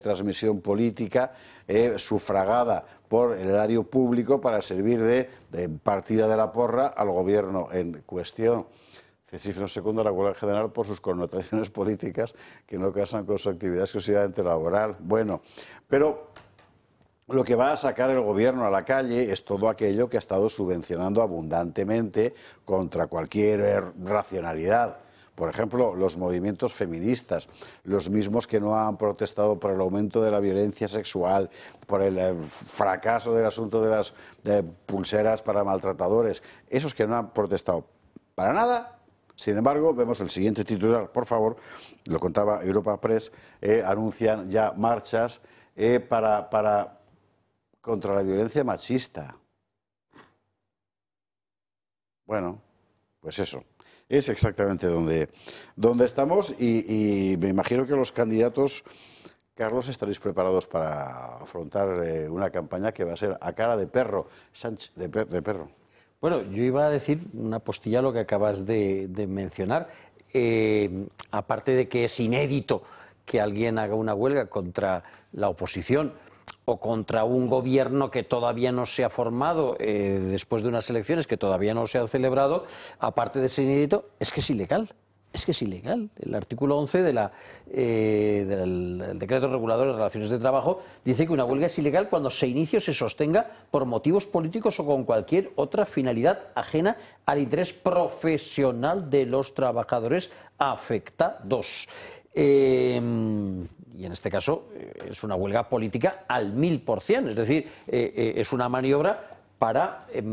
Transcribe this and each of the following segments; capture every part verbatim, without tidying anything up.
transmisión política eh, sufragada por el erario público para servir de, de partida de la porra al gobierno en cuestión. Cesif no secunda la huelga general por sus connotaciones políticas que no casan con su actividad exclusivamente laboral. Bueno, pero lo que va a sacar el gobierno a la calle es todo aquello que ha estado subvencionando abundantemente contra cualquier racionalidad. Por ejemplo, los movimientos feministas, los mismos que no han protestado por el aumento de la violencia sexual, por el eh, fracaso del asunto de las de pulseras para maltratadores, esos que no han protestado para nada. Sin embargo, vemos el siguiente titular, por favor, lo contaba Europa Press, eh, anuncian ya marchas eh, para, para, contra la violencia machista. Bueno, pues eso. Es exactamente donde, donde estamos y, y me imagino que los candidatos, Carlos, estaréis preparados para afrontar eh, una campaña que va a ser a cara de perro, Sánchez, de, per, de perro. Bueno, yo iba a decir una postilla a lo que acabas de, de mencionar. Eh, aparte de que es inédito que alguien haga una huelga contra la oposición o contra un gobierno que todavía no se ha formado eh, después de unas elecciones que todavía no se han celebrado, aparte de ser inédito, es que es ilegal. Es que es ilegal. El artículo once de la, eh, del, del Decreto Regulador de Relaciones de Trabajo dice que una huelga es ilegal cuando se inicie o se sostenga por motivos políticos o con cualquier otra finalidad ajena al interés profesional de los trabajadores afectados. Eh, y en este caso eh, es una huelga política al mil por cien, es decir, eh, eh, es una maniobra para eh,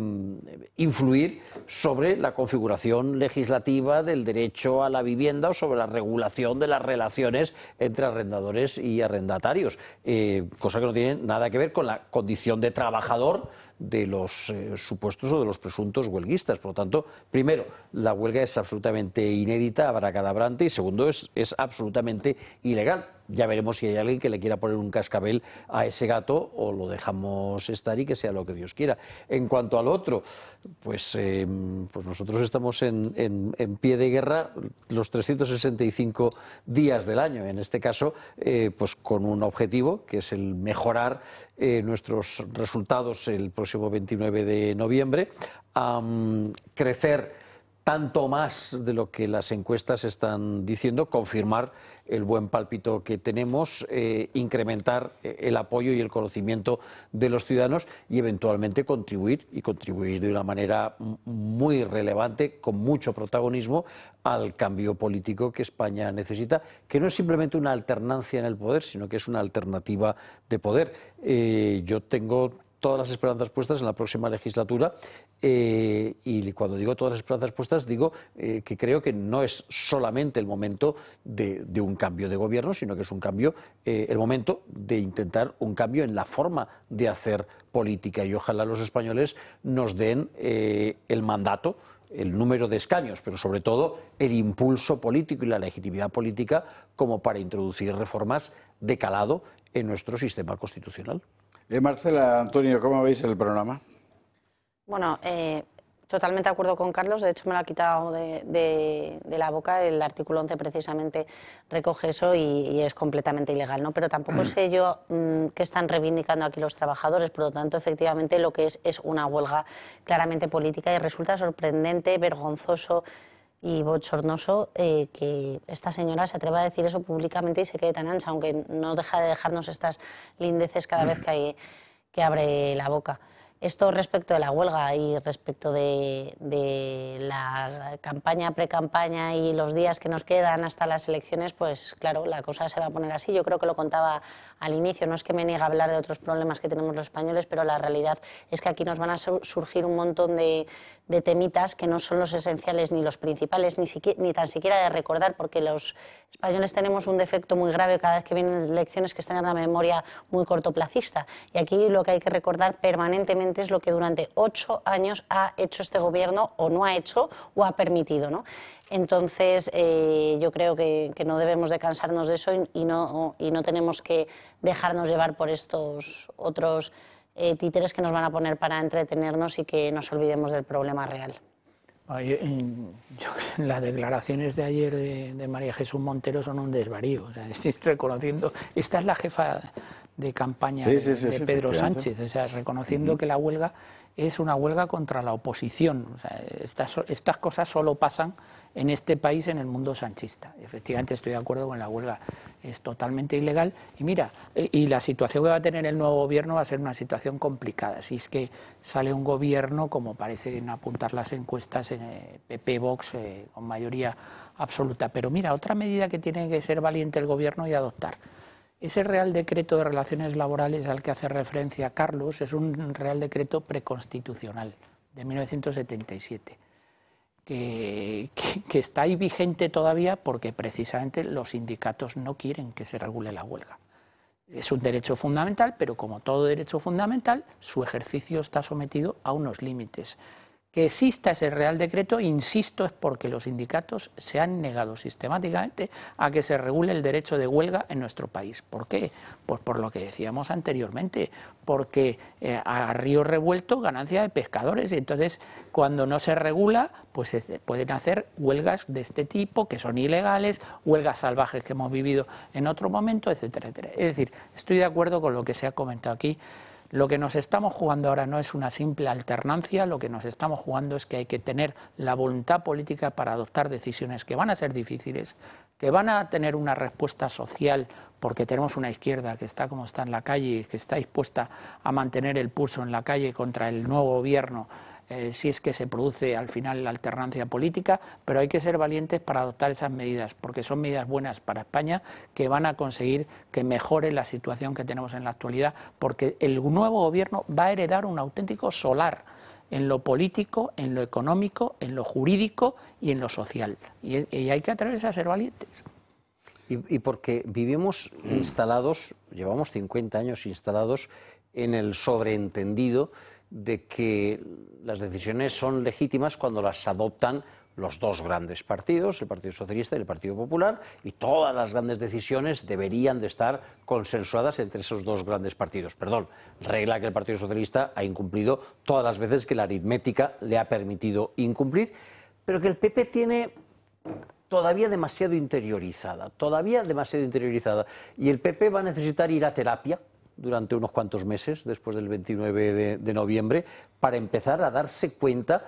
influir sobre la configuración legislativa del derecho a la vivienda o sobre la regulación de las relaciones entre arrendadores y arrendatarios, eh, cosa que no tiene nada que ver con la condición de trabajador de los eh, supuestos o de los presuntos huelguistas. Por lo tanto, primero, la huelga es absolutamente inédita, abracadabrante, y segundo, es, es absolutamente ilegal. Ya veremos si hay alguien que le quiera poner un cascabel a ese gato o lo dejamos estar y que sea lo que Dios quiera. En cuanto al otro, pues, eh, pues nosotros estamos en, en, en pie de guerra los trescientos sesenta y cinco días del año. En este caso, eh, pues con un objetivo que es el mejorar eh, nuestros resultados el próximo veintinueve de noviembre, um, crecer tanto más de lo que las encuestas están diciendo, confirmar el buen pálpito que tenemos, eh, incrementar el apoyo y el conocimiento de los ciudadanos y eventualmente contribuir, y contribuir de una manera muy relevante, con mucho protagonismo, al cambio político que España necesita, que no es simplemente una alternancia en el poder, sino que es una alternativa de poder. Eh, yo tengo todas las esperanzas puestas en la próxima legislatura eh, y cuando digo todas las esperanzas puestas digo eh, que creo que no es solamente el momento de, de un cambio de gobierno, sino que es un cambio, eh, el momento de intentar un cambio en la forma de hacer política, y ojalá los españoles nos den eh, el mandato, el número de escaños, pero sobre todo el impulso político y la legitimidad política como para introducir reformas de calado en nuestro sistema constitucional. Eh, Marcela, Antonio, ¿cómo veis el programa? Bueno, eh, totalmente de acuerdo con Carlos, de hecho me lo ha quitado de, de, de la boca, el artículo once precisamente recoge eso y, y es completamente ilegal, ¿no? Pero tampoco sé yo mmm, qué están reivindicando aquí los trabajadores, por lo tanto, efectivamente, lo que es es una huelga claramente política y resulta sorprendente, vergonzoso y bochornoso eh, que esta señora se atreva a decir eso públicamente y se quede tan ancha, aunque no deja de dejarnos estas lindeces cada vez que, hay, que abre la boca. Esto respecto de la huelga y respecto de, de la campaña, pre-campaña y los días que nos quedan hasta las elecciones, pues claro, la cosa se va a poner así. Yo creo que lo contaba al inicio, no es que me niegue a hablar de otros problemas que tenemos los españoles, pero la realidad es que aquí nos van a surgir un montón de, de temitas que no son los esenciales ni los principales, ni, siquiera, ni tan siquiera de recordar, porque los españoles tenemos un defecto muy grave cada vez que vienen elecciones, que están en una memoria muy cortoplacista. Y aquí lo que hay que recordar permanentemente es lo que durante ocho años ha hecho este gobierno o no ha hecho o ha permitido, ¿no? Entonces, eh, yo creo que, que no debemos de cansarnos de eso y, y, no, y no tenemos que dejarnos llevar por estos otros eh, títeres que nos van a poner para entretenernos y que nos olvidemos del problema real. Yo, las declaraciones de ayer de, de María Jesús Montero son un desvarío, o sea, es decir, reconociendo, esta es la jefa de campaña sí, sí, sí, de, de sí, Pedro Sánchez, o sea, reconociendo uh-huh. que la huelga es una huelga contra la oposición, o sea, estas, estas cosas solo pasan en este país, en el mundo sanchista. Efectivamente estoy de acuerdo con la huelga, es totalmente ilegal y mira, y la situación que va a tener el nuevo gobierno va a ser una situación complicada, si es que sale un gobierno, como parecen apuntar las encuestas, en P P Vox eh, con mayoría absoluta. Pero mira, otra medida que tiene que ser valiente el gobierno y adoptar. Ese Real Decreto de Relaciones Laborales al que hace referencia Carlos es un Real Decreto preconstitucional de mil novecientos setenta y siete, que, que, que está ahí vigente todavía porque precisamente los sindicatos no quieren que se regule la huelga. Es un derecho fundamental, pero como todo derecho fundamental, su ejercicio está sometido a unos límites. Que exista ese Real Decreto, insisto, es porque los sindicatos se han negado sistemáticamente a que se regule el derecho de huelga en nuestro país. ¿Por qué? Pues por lo que decíamos anteriormente, porque eh, a río revuelto ganancia de pescadores, y entonces cuando no se regula, pues es, pueden hacer huelgas de este tipo, que son ilegales, huelgas salvajes que hemos vivido en otro momento, etcétera, etcétera. Es decir, estoy de acuerdo con lo que se ha comentado aquí. Lo que nos estamos jugando ahora no es una simple alternancia, lo que nos estamos jugando es que hay que tener la voluntad política para adoptar decisiones que van a ser difíciles, que van a tener una respuesta social, porque tenemos una izquierda que está como está en la calle, que está dispuesta a mantener el pulso en la calle contra el nuevo gobierno, eh, si es que se produce al final la alternancia política, pero hay que ser valientes para adoptar esas medidas, porque son medidas buenas para España, que van a conseguir que mejore la situación que tenemos en la actualidad, porque el nuevo gobierno va a heredar un auténtico solar en lo político, en lo económico, en lo jurídico y en lo social, y, y hay que atreverse a ser valientes. Y, y porque vivimos instalados, llevamos cincuenta años instalados en el sobreentendido de que las decisiones son legítimas cuando las adoptan los dos grandes partidos, el Partido Socialista y el Partido Popular, y todas las grandes decisiones deberían de estar consensuadas entre esos dos grandes partidos. Perdón, regla que el Partido Socialista ha incumplido todas las veces que la aritmética le ha permitido incumplir, pero que el P P tiene todavía demasiado interiorizada, todavía demasiado interiorizada, y el P P va a necesitar ir a terapia durante unos cuantos meses, después del veintinueve de, de noviembre, para empezar a darse cuenta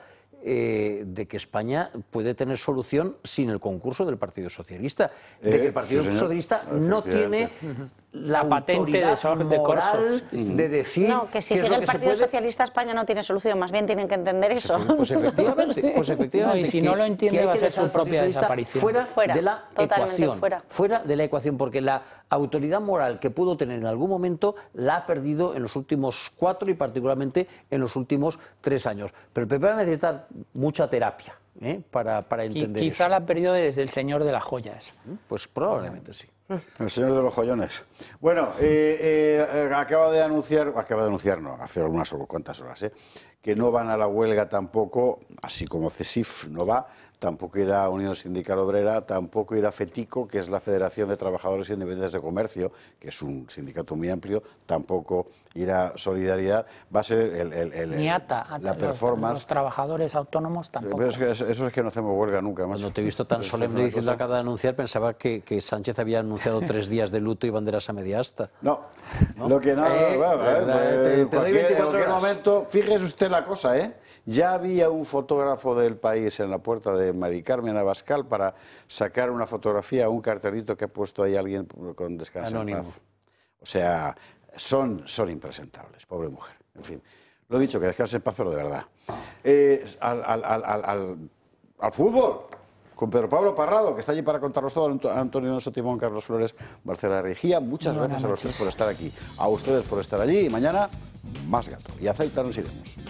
eh, de que España puede tener solución sin el concurso del Partido Socialista, de eh, que el Partido sí, Socialista no tiene la, la patente de, de moral de decir... No, que si sigue el Partido Socialista, España no tiene solución, más bien tienen que entender eso. Pues efectivamente, pues efectivamente no, y si que, no lo entiende va a ser su propia desaparición. Fuera, fuera de la ecuación, fuera. fuera de la ecuación, porque la autoridad moral que pudo tener en algún momento la ha perdido en los últimos cuatro y particularmente en los últimos tres años. Pero el P P va a necesitar mucha terapia ¿eh? para, para entender Quizá eso. la ha perdido desde el señor de las joyas. Pues probablemente sí. El señor de los joyones. Bueno, eh, eh, acaba de anunciar, acaba de anunciar, no, hace algunas cuantas horas, eh, que no van a la huelga tampoco, así como CESIF no va, tampoco irá Unión Sindical Obrera, tampoco irá FETICO, que es la Federación de Trabajadores Independientes de Comercio, que es un sindicato muy amplio, tampoco irá Solidaridad, va a ser el, el, el, Ni ATA, ATA la los, performance. Los trabajadores autónomos tampoco. Pero es que eso, eso es que no hacemos huelga nunca más. Cuando te he visto tan solemne diciendo acaba de anunciar, pensaba que, que Sánchez había anunciado tres días de luto y banderas a media asta. No, ¿no? Lo que no, eh, bueno, eh, pues, te, te cualquier, en cualquier momento, fíjese usted la cosa, ¿eh? Ya había un fotógrafo del País en la puerta de Mari Carmen Abascal para sacar una fotografía, un cartelito que ha puesto ahí alguien con descanso en paz. O sea, son, son impresentables, pobre mujer. En fin, lo he dicho, que descanse en paz, pero de verdad. Eh, al, al, al, al, al, al fútbol, con Pedro Pablo Parrado, que está allí para contarnos todo, Antonio Donoso Timón, Carlos Flores, Marcela Rigía. Muchas gracias a los tres por estar aquí, a ustedes por estar allí, y mañana más gato. Y a Ceuta nos iremos.